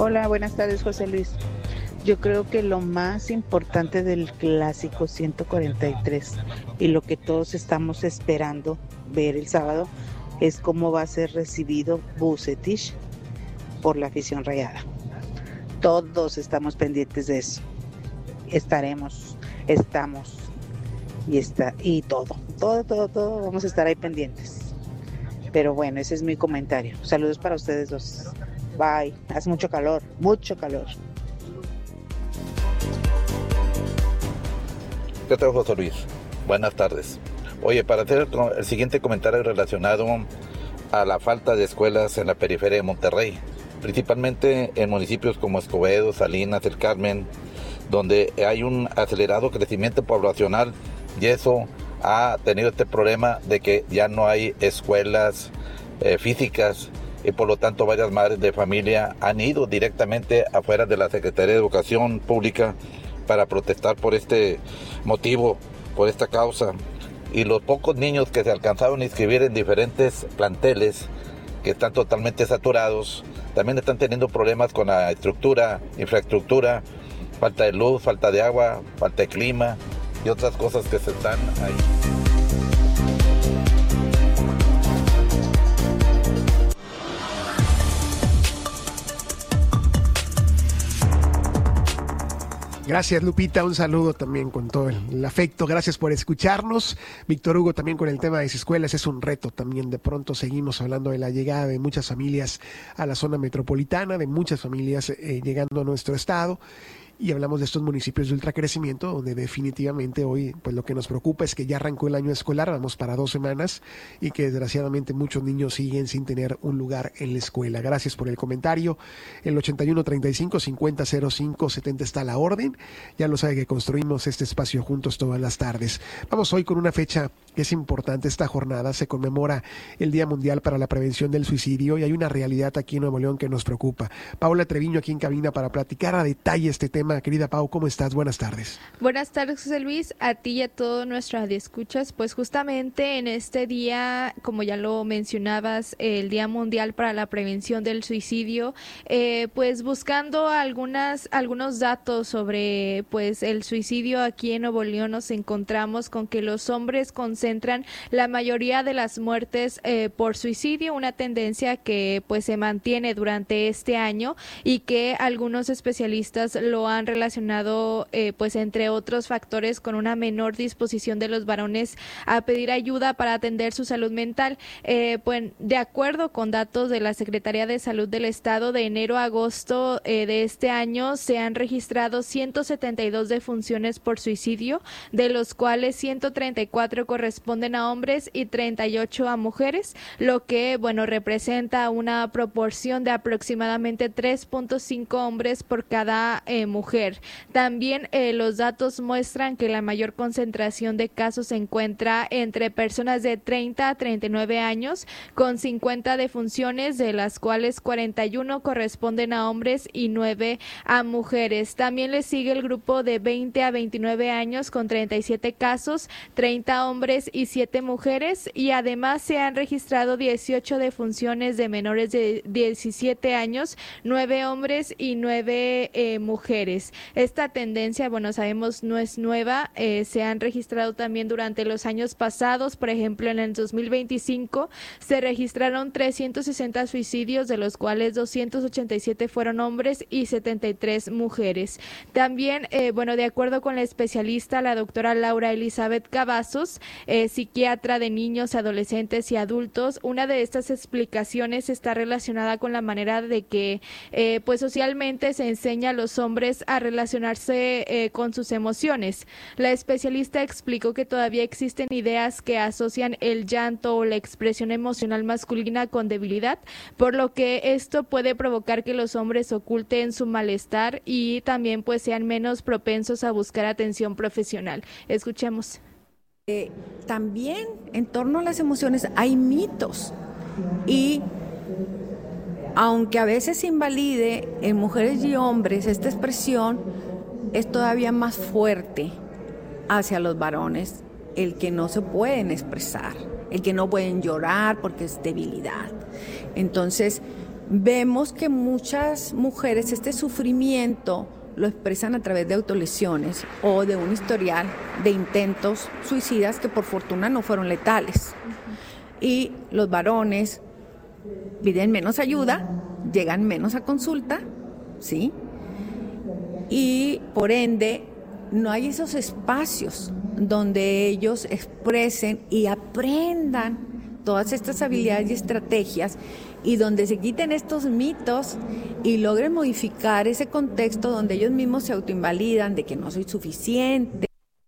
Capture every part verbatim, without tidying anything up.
Hola, buenas tardes, José Luis. Yo creo que lo más importante del clásico ciento cuarenta y tres y lo que todos estamos esperando ver el sábado es cómo va a ser recibido Vucetich por la afición rayada. Todos estamos pendientes de eso. Estaremos, estamos y está y todo, todo, todo, todo vamos a estar ahí pendientes. Pero bueno, ese es mi comentario. Saludos para ustedes dos. Bye. Hace mucho calor, mucho calor. ¿Qué tal, José Luis? Buenas tardes. Oye, para hacer el siguiente comentario relacionado a la falta de escuelas en la periferia de Monterrey, principalmente en municipios como Escobedo, Salinas, El Carmen, donde hay un acelerado crecimiento poblacional y eso ha tenido este problema de que ya no hay escuelas eh, físicas y por lo tanto varias madres de familia han ido directamente afuera de la Secretaría de Educación Pública para protestar por este motivo, por esta causa. Y los pocos niños que se alcanzaron a inscribir en diferentes planteles que están totalmente saturados, también están teniendo problemas con la estructura, infraestructura, falta de luz, falta de agua, falta de clima y otras cosas que se están ahí. Gracias, Lupita, un saludo también con todo el, el afecto, gracias por escucharnos. Víctor Hugo, también con el tema de las escuelas, es un reto también. De pronto seguimos hablando de la llegada de muchas familias a la zona metropolitana, de muchas familias eh, llegando a nuestro estado. Y hablamos de estos municipios de ultracrecimiento, donde definitivamente hoy pues lo que nos preocupa es que ya arrancó el año escolar, vamos para dos semanas, y que desgraciadamente muchos niños siguen sin tener un lugar en la escuela. Gracias por el comentario. El ochenta y uno treinta y cinco cincuenta cero cinco setenta está a la orden. Ya lo sabe que construimos este espacio juntos todas las tardes. Vamos hoy con una fecha que es importante. Esta jornada se conmemora el Día Mundial para la Prevención del Suicidio y hay una realidad aquí en Nuevo León que nos preocupa. Paula Treviño aquí en cabina para platicar a detalle este tema. Querida Pau, ¿cómo estás? Buenas tardes. Buenas tardes, José Luis, a ti y a todos nuestros radioescuchas. Pues justamente en este día, como ya lo mencionabas, el Día Mundial para la Prevención del Suicidio, eh, pues buscando algunas algunos datos sobre pues el suicidio aquí en Nuevo León, nos encontramos con que los hombres concentran la mayoría de las muertes eh, por suicidio, una tendencia que pues se mantiene durante este año y que algunos especialistas lo han relacionado eh, pues entre otros factores con una menor disposición de los varones a pedir ayuda para atender su salud mental. Eh, pues de acuerdo con datos de la Secretaría de Salud del Estado, de enero a agosto eh, de este año se han registrado ciento setenta y dos defunciones por suicidio, de los cuales ciento treinta y cuatro corresponden a hombres y treinta y ocho a mujeres, lo que bueno representa una proporción de aproximadamente tres punto cinco hombres por cada eh, mujer. También eh, los datos muestran que la mayor concentración de casos se encuentra entre personas de treinta a treinta y nueve años, con cincuenta defunciones, de las cuales cuarenta y uno corresponden a hombres y nueve a mujeres. También le sigue el grupo de veinte a veintinueve años con treinta y siete casos, treinta hombres y siete mujeres, y además se han registrado dieciocho defunciones de menores de diecisiete años, nueve hombres y nueve eh, mujeres. Esta tendencia, bueno, sabemos no es nueva, eh, se han registrado también durante los años pasados. Por ejemplo, en el dos mil veinticinco se registraron trescientos sesenta suicidios, de los cuales doscientos ochenta y siete fueron hombres y setenta y tres mujeres. También, eh, bueno, de acuerdo con la especialista, la doctora Laura Elizabeth Cavazos, eh, psiquiatra de niños, adolescentes y adultos, una de estas explicaciones está relacionada con la manera de que, eh, pues socialmente se enseña a los hombres a relacionarse eh, con sus emociones. La especialista explicó que todavía existen ideas que asocian el llanto o la expresión emocional masculina con debilidad, por lo que esto puede provocar que los hombres oculten su malestar y también pues sean menos propensos a buscar atención profesional. Escuchemos. Eh, también en torno a las emociones hay mitos y aunque a veces invalide en mujeres y hombres esta expresión, es todavía más fuerte hacia los varones el que no se pueden expresar, el que no pueden llorar porque es debilidad. Entonces, vemos que muchas mujeres este sufrimiento lo expresan a través de autolesiones o de un historial de intentos suicidas que por fortuna no fueron letales. Y los varones piden menos ayuda, llegan menos a consulta, ¿sí? Y por ende no hay esos espacios donde ellos expresen y aprendan todas estas habilidades y estrategias, y donde se quiten estos mitos y logren modificar ese contexto donde ellos mismos se autoinvalidan de que no soy suficiente.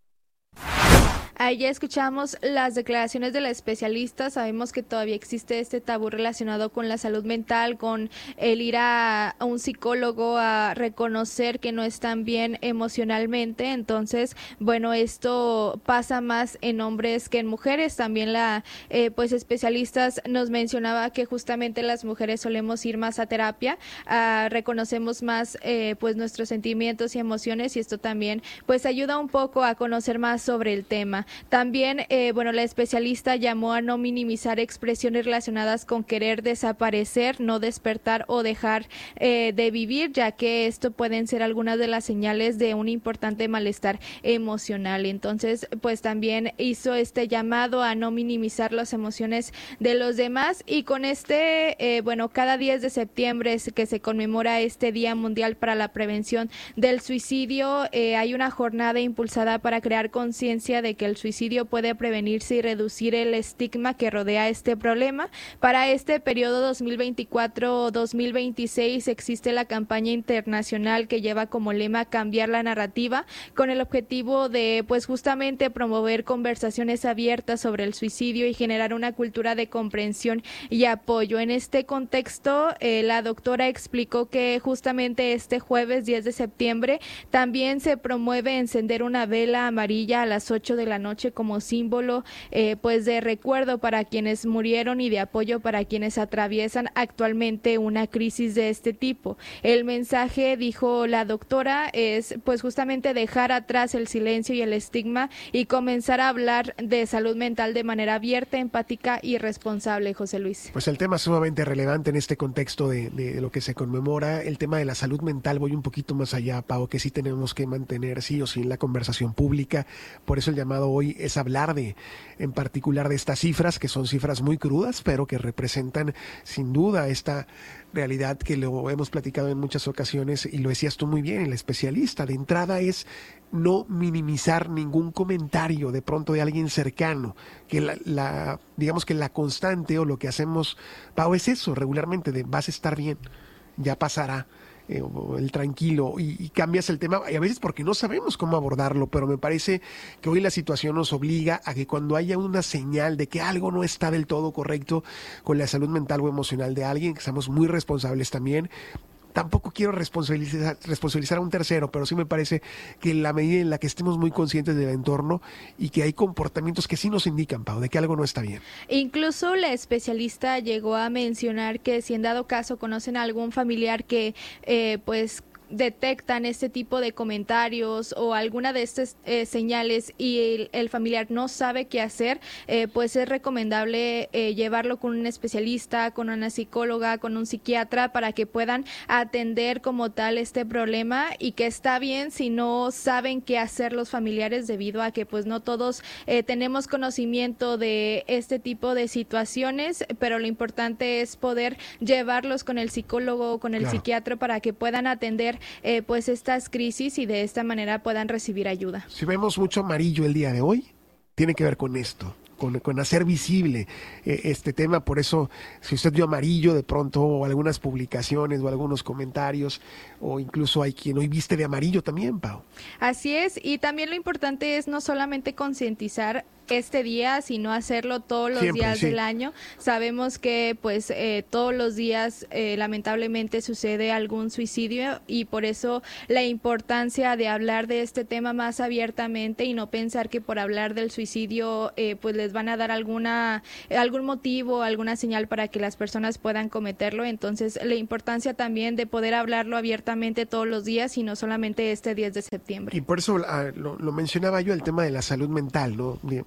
Ahí ya escuchamos las declaraciones de la especialista. Sabemos que todavía existe este tabú relacionado con la salud mental, con el ir a, a un psicólogo a reconocer que no están bien emocionalmente. Entonces, bueno, esto pasa más en hombres que en mujeres. También la eh, pues especialistas nos mencionaba que justamente las mujeres solemos ir más a terapia, a, reconocemos más eh, pues nuestros sentimientos y emociones, y esto también pues ayuda un poco a conocer más sobre el tema. También, eh, bueno, la especialista llamó a no minimizar expresiones relacionadas con querer desaparecer, no despertar o dejar eh, de vivir, ya que esto pueden ser algunas de las señales de un importante malestar emocional. Entonces, pues también hizo este llamado a no minimizar las emociones de los demás, y con este, eh, bueno, cada diez de septiembre que se conmemora este Día Mundial para la Prevención del Suicidio, eh, hay una jornada impulsada para crear conciencia de que el suicidio puede prevenirse y reducir el estigma que rodea este problema. Para este periodo dos mil veinticuatro dos mil veintiséis existe la campaña internacional que lleva como lema cambiar la narrativa, con el objetivo de pues justamente promover conversaciones abiertas sobre el suicidio y generar una cultura de comprensión y apoyo. En este contexto, eh, la doctora explicó que justamente este jueves diez de septiembre también se promueve encender una vela amarilla a las ocho de la noche como símbolo eh, pues de recuerdo para quienes murieron y de apoyo para quienes atraviesan actualmente una crisis de este tipo. El mensaje, dijo la doctora, es pues justamente dejar atrás el silencio y el estigma y comenzar a hablar de salud mental de manera abierta, empática y responsable. José Luis. Pues el tema es sumamente relevante en este contexto de, de lo que se conmemora, el tema de la salud mental. Voy un poquito más allá, Pau, que sí tenemos que mantener sí o sí en la conversación pública. Por eso el llamado hoy es hablar de, en particular de estas cifras, que son cifras muy crudas, pero que representan sin duda esta realidad que lo hemos platicado en muchas ocasiones, y lo decías tú muy bien, el especialista. De entrada es no minimizar ningún comentario de pronto de alguien cercano, que la, la digamos que la constante o lo que hacemos, Pau, es eso regularmente, de vas a estar bien, ya pasará. Eh, el tranquilo, y, y cambias el tema, y a veces porque no sabemos cómo abordarlo, pero me parece que hoy la situación nos obliga a que cuando haya una señal de que algo no está del todo correcto con la salud mental o emocional de alguien, que seamos muy responsables también. Tampoco quiero responsabilizar, responsabilizar a un tercero, pero sí me parece que en la medida en la que estemos muy conscientes del entorno y que hay comportamientos que sí nos indican, Pau, de que algo no está bien. Incluso la especialista llegó a mencionar que si en dado caso conocen a algún familiar que eh, pues detectan este tipo de comentarios o alguna de estas eh, señales y el, el familiar no sabe qué hacer, eh, pues es recomendable eh, llevarlo con un especialista, con una psicóloga, con un psiquiatra, para que puedan atender como tal este problema, y que está bien si no saben qué hacer los familiares, debido a que pues no todos eh, tenemos conocimiento de este tipo de situaciones, pero lo importante es poder llevarlos con el psicólogo o con el claro. psiquiatra, para que puedan atender Eh, pues estas crisis y de esta manera puedan recibir ayuda. Si vemos mucho amarillo el día de hoy, tiene que ver con esto, con, con hacer visible eh, este tema. Por eso, si usted vio amarillo de pronto, o algunas publicaciones o algunos comentarios, o incluso hay quien hoy viste de amarillo también, Pau. Así es, y también lo importante es no solamente concientizar este día, sino hacerlo todos los Siempre, días sí. del año. Sabemos que pues eh, todos los días eh, lamentablemente sucede algún suicidio, y por eso la importancia de hablar de este tema más abiertamente, y no pensar que por hablar del suicidio eh, pues les van a dar alguna algún motivo, alguna señal para que las personas puedan cometerlo. Entonces la importancia también de poder hablarlo abiertamente todos los días, y no solamente este diez de septiembre. Y por eso uh, lo, lo mencionaba yo, el tema de la salud mental, ¿no?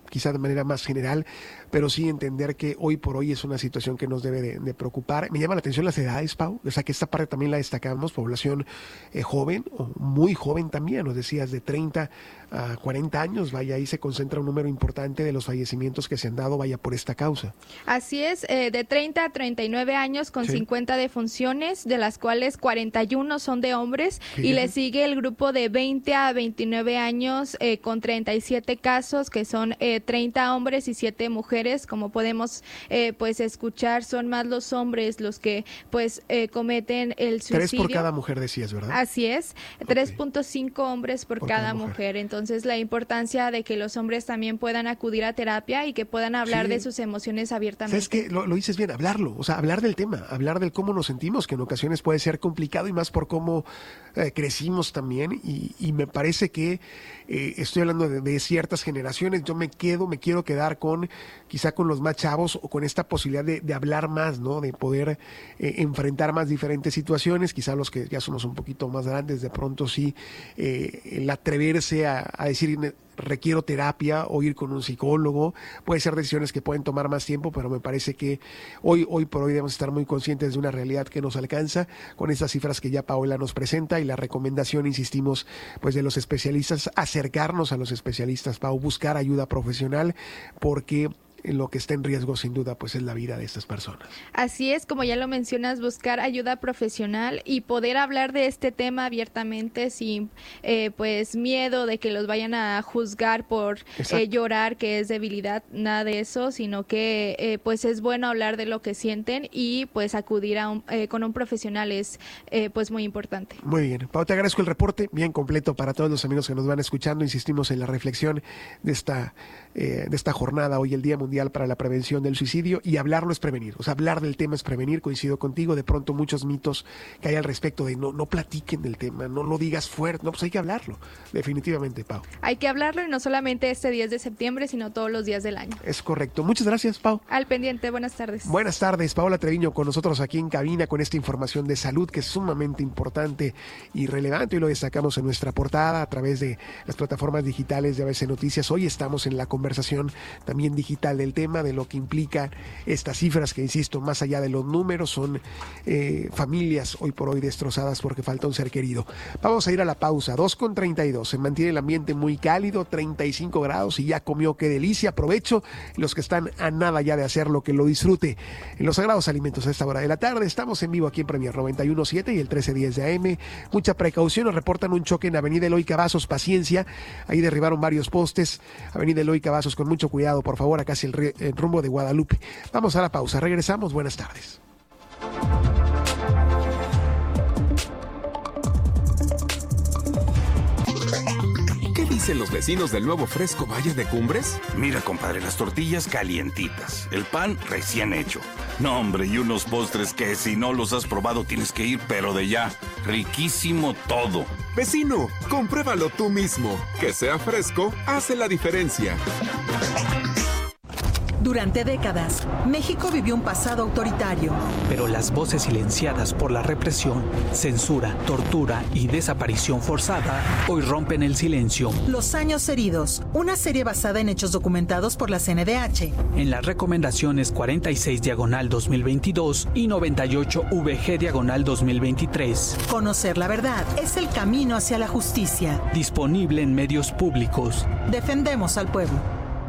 quizá de manera más general, pero sí entender que hoy por hoy es una situación que nos debe de, de preocupar. Me llama la atención las edades, Pau, o sea que esta parte también la destacamos, población eh, joven, o muy joven también, nos decías de treinta a cuarenta años, vaya, ahí se concentra un número importante de los fallecimientos que se han dado, vaya, por esta causa. Así es, eh, de treinta a treinta y nueve años con sí. cincuenta defunciones, de las cuales cuarenta y uno son de hombres, sí. y le sigue el grupo de veinte a veintinueve años eh, con treinta y siete casos, que son eh, treinta hombres y siete mujeres. Como podemos eh, pues escuchar, son más los hombres los que pues eh, cometen el suicidio. Tres por cada mujer, decías, ¿verdad? Así es, okay. tres punto cinco hombres por, por cada, cada mujer. mujer. Entonces, la importancia de que los hombres también puedan acudir a terapia y que puedan hablar sí. de sus emociones abiertamente. ¿Sabes qué? Lo, lo dices bien, hablarlo, o sea, hablar del tema, hablar del cómo nos sentimos, que en ocasiones puede ser complicado y más por cómo eh, crecimos también, y, y me parece que eh, estoy hablando de, de ciertas generaciones, yo me quedo, me quiero quedar con, quizá con los más chavos, o con esta posibilidad de, de hablar más, ¿no? De poder eh, enfrentar más diferentes situaciones, quizá los que ya somos un poquito más grandes, de pronto sí, eh, el atreverse a, a decir requiero terapia o ir con un psicólogo, puede ser decisiones que pueden tomar más tiempo, pero me parece que hoy, hoy por hoy debemos estar muy conscientes de una realidad que nos alcanza con estas cifras que ya Paola nos presenta, y la recomendación, insistimos, pues de los especialistas, acercarnos a los especialistas, Pau, buscar ayuda profesional, porque lo que está en riesgo sin duda pues es la vida de estas personas. Así es, como ya lo mencionas, buscar ayuda profesional y poder hablar de este tema abiertamente sin eh, pues miedo de que los vayan a juzgar por eh, llorar, que es debilidad, nada de eso, sino que eh, pues es bueno hablar de lo que sienten y pues acudir a un, eh, con un profesional es eh, pues muy importante. Muy bien, Pau, te agradezco el reporte, bien completo para todos los amigos que nos van escuchando. Insistimos en la reflexión de esta, eh, de esta jornada, hoy el Día Mundial para la Prevención del Suicidio, y hablarlo es prevenir, o sea, hablar del tema es prevenir. Coincido contigo, de pronto muchos mitos que hay al respecto de no, no platiquen del tema, no lo digas fuerte, no, pues hay que hablarlo, definitivamente, Pau. Hay que hablarlo, y no solamente este diez de septiembre, sino todos los días del año. Es correcto, muchas gracias, Pau. Al pendiente, buenas tardes. Buenas tardes, Paola Treviño con nosotros aquí en cabina con esta información de salud que es sumamente importante y relevante, y lo destacamos en nuestra portada a través de las plataformas digitales de A B C Noticias. Hoy estamos en la conversación también digital del tema, de lo que implica estas cifras que, insisto, más allá de los números, son eh, familias hoy por hoy destrozadas porque falta un ser querido. Vamos a ir a la pausa, dos con treinta y dos, se mantiene el ambiente muy cálido, treinta y cinco grados, y ya comió, qué delicia, aprovecho, los que están a nada ya de hacerlo, que lo disfrute en los sagrados alimentos a esta hora de la tarde. Estamos en vivo aquí en Premier noventa y uno punto siete y el trece diez de A M. Mucha precaución, nos reportan un choque en Avenida Eloy Cavazos, paciencia, ahí derribaron varios postes, Avenida Eloy Cavazos, con mucho cuidado, por favor, acá hacia el, el rumbo de Guadalupe. Vamos a la pausa, regresamos, buenas tardes. ¿Qué dicen los vecinos del nuevo Fresco Valle de Cumbres? Mira, compadre, las tortillas calientitas, el pan recién hecho. No, hombre, y unos postres que si no los has probado tienes que ir, pero de ya. Riquísimo todo. Vecino, compruébalo tú mismo. Que sea fresco hace la diferencia. Durante décadas, México vivió un pasado autoritario. Pero las voces silenciadas por la represión, censura, tortura y desaparición forzada hoy rompen el silencio. Los años heridos, una serie basada en hechos documentados por la C N D H. En las recomendaciones cuarenta y seis diagonal dos mil veintidós y noventa y ocho V G diagonal dos mil veintitrés. Conocer la verdad es el camino hacia la justicia. Disponible en medios públicos. Defendemos al pueblo.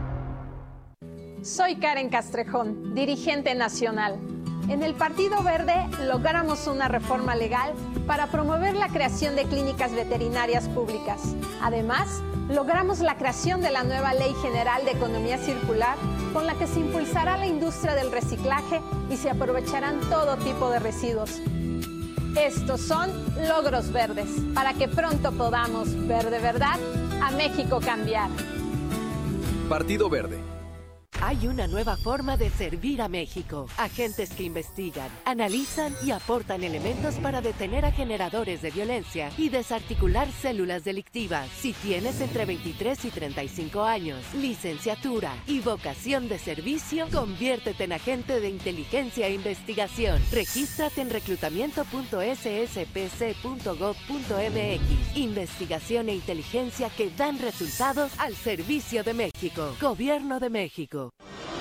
Soy Karen Castrejón, dirigente nacional. En el Partido Verde logramos una reforma legal para promover la creación de clínicas veterinarias públicas. Además, logramos la creación de la nueva Ley General de Economía Circular, con la que se impulsará la industria del reciclaje y se aprovecharán todo tipo de residuos. Estos son logros verdes, para que pronto podamos ver de verdad a México cambiar. Partido Verde. Hay una nueva forma de servir a México. Agentes que investigan, analizan y aportan elementos para detener a generadores de violencia y desarticular células delictivas. Si tienes entre veintitrés y treinta y cinco años, licenciatura y vocación de servicio, conviértete en agente de inteligencia e investigación. Regístrate en reclutamiento punto s s p c punto gov punto m x. Investigación e inteligencia que dan resultados al servicio de México. Gobierno de México.